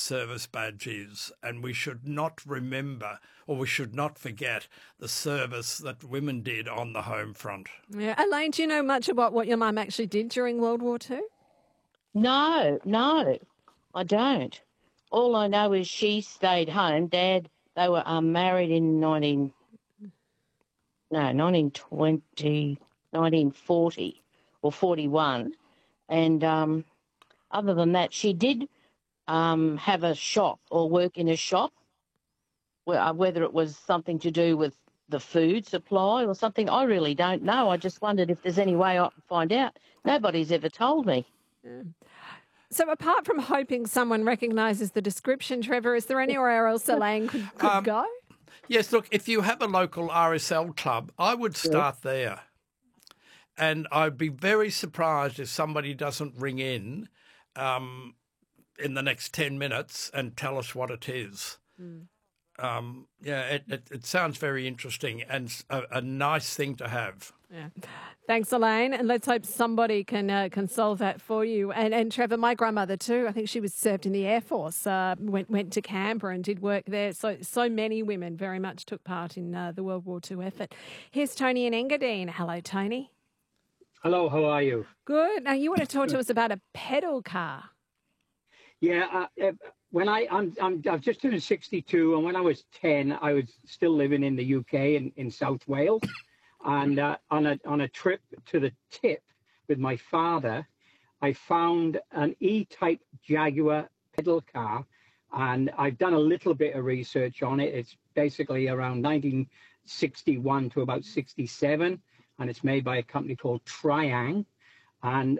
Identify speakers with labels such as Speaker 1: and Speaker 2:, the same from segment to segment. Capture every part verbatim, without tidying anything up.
Speaker 1: service badge is, and we should not remember or we should not forget the service that women did on the home front.
Speaker 2: Yeah. Elaine, do you know much about what your mum actually did during World War Two?
Speaker 3: No, no, I don't. All I know is she stayed home. Dad, they were um, married in nineteen, no, nineteen twenty, nineteen forty or forty-one. And um, other than that, she did um, have a shop or work in a shop, whether it was something to do with the food supply or something. I really don't know. I just wondered if there's any way I can find out. Nobody's ever told me.
Speaker 2: Yeah. So apart from hoping someone recognises the description, Trevor, is there anywhere else Elaine could, could um, go?
Speaker 1: Yes, look, if you have a local R S L club, I would start yeah. there. And I'd be very surprised if somebody doesn't ring in um, in the next ten minutes and tell us what it is. Mm. Um, yeah, it, it, it sounds very interesting and a, a nice thing to have.
Speaker 2: Yeah. Thanks, Elaine. And let's hope somebody can uh, can solve that for you. And and Trevor, my grandmother too, I think she was served in the Air Force, uh, went went to Canberra and did work there. So so many women very much took part in uh, the World War Two effort. Here's Tony in Engadine. Hello, Tony.
Speaker 4: Hello, how are you?
Speaker 2: Good. Now, you want to talk to us about a pedal car.
Speaker 4: Yeah, uh, when I, I'm, I'm, I've just turned sixty-two, and when I was ten, I was still living in the U K in, in South Wales. And uh, on a on a trip to the tip with my father, I found an E-type Jaguar pedal car, and I've done a little bit of research on it. It's basically around nineteen sixty-one to about sixty-seven, and it's made by a company called Triang. And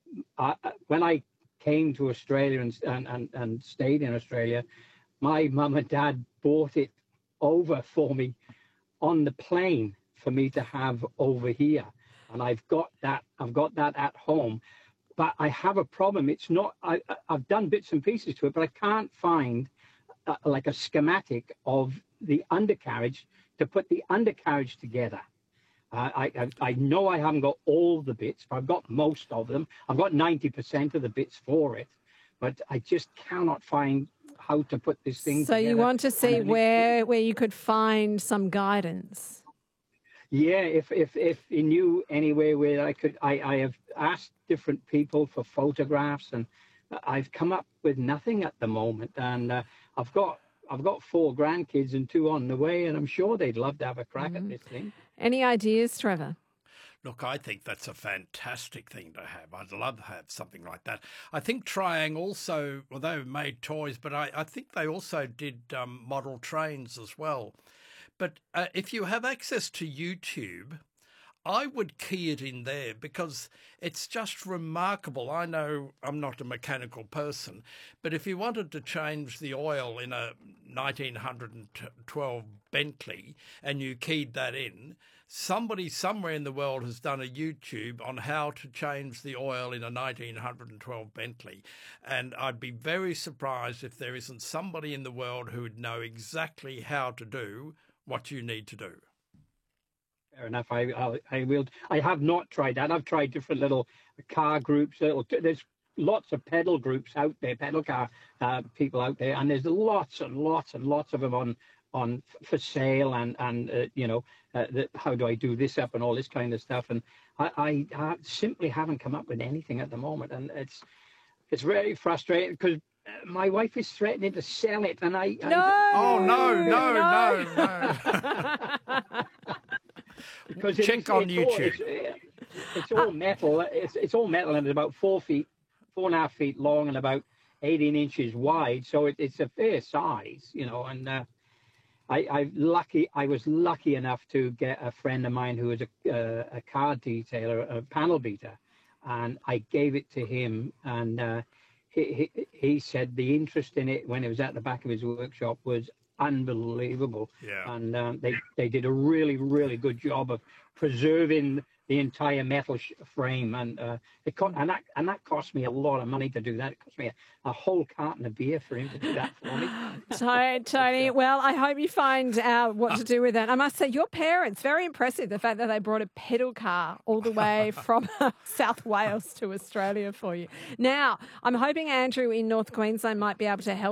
Speaker 4: I, when I came to Australia and, and, and, and stayed in Australia, my mum and dad bought it over for me on the plane for me to have over here. And I've got that, I've got that at home, but I have a problem. It's not, I, I've done bits and pieces to it, but I can't find uh, like a schematic of the undercarriage to put the undercarriage together. Uh, I, I, I know I haven't got all the bits, but I've got most of them. I've got ninety percent of the bits for it, but I just cannot find how to put this thing
Speaker 2: so
Speaker 4: together. So
Speaker 2: you want to see where, where you could find some guidance?
Speaker 4: Yeah, if if if you knew anywhere where I could, I, I have asked different people for photographs, and I've come up with nothing at the moment. And uh, I've got I've got four grandkids and two on the way, and I'm sure they'd love to have a crack mm. at this thing.
Speaker 2: Any ideas, Trevor?
Speaker 1: Look, I think that's a fantastic thing to have. I'd love to have something like that. I think Triang also, well, they made toys, but I, I think they also did um, model trains as well. But uh, if you have access to YouTube, I would key it in there because it's just remarkable. I know I'm not a mechanical person, but if you wanted to change the oil in a nineteen twelve Bentley and you keyed that in, somebody somewhere in the world has done a YouTube on how to change the oil in a nineteen twelve Bentley. And I'd be very surprised if there isn't somebody in the world who would know exactly how to do what you need to do.
Speaker 4: Fair enough. I, I I will. I have not tried that. I've tried different little car groups. Little, there's lots of pedal groups out there, pedal car uh, people out there, and there's lots and lots and lots of them on on for sale. And and uh, you know, uh, the, how do I do this up and all this kind of stuff. And I, I, I simply haven't come up with anything at the moment, and it's it's very frustrating because my wife is threatening to sell it, and I.
Speaker 2: No.
Speaker 4: I
Speaker 1: oh no no no no. no.
Speaker 4: Because
Speaker 1: check
Speaker 4: it's,
Speaker 1: on
Speaker 4: it's
Speaker 1: YouTube.
Speaker 4: All, it's, it's all metal. It's it's all metal, and it's about four feet, four and a half feet long, and about eighteen inches wide. So it, it's a fair size, you know. And uh, I I lucky I was lucky enough to get a friend of mine who was a uh, a car detailer, a panel beater, and I gave it to him, and uh, he, he he said the interest in it when it was at the back of his workshop was unbelievable.
Speaker 1: Yeah.
Speaker 4: And um, they they did a really really good job of preserving the entire metal sh- frame, and uh, it co- and that and that cost me a lot of money to do that. It cost me a, a whole carton of beer for him to do that for me.
Speaker 2: Tony, Tony, well, I hope you find out what to do with that. I must say, your parents, very impressive, the fact that they brought a pedal car all the way from South Wales to Australia for you. Now, I'm hoping Andrew in North Queensland might be able to help